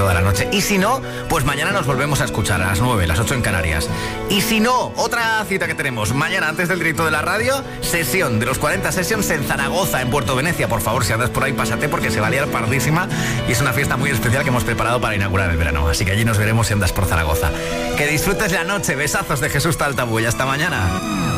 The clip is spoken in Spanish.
toda la noche. Y si no, pues mañana nos volvemos a escuchar a las 9, las 8 en Canarias. Y si no, otra cita que tenemos mañana antes del directo de la radio, sesión de los 40 Sessions en Zaragoza, en Puerto Venecia. Por favor, si andas por ahí, pásate porque se va a liar pardísima y es una fiesta muy especial que hemos preparado para inaugurar el verano. Así que allí nos veremos si andas por Zaragoza. Que disfrutes la noche. Besazos de Jesús Taltabull. Hasta mañana.